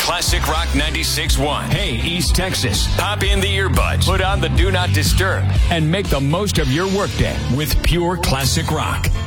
Classic Rock 96.1. Hey, East Texas, pop in the earbuds, put on the Do Not Disturb, and make the most of your workday with pure classic rock.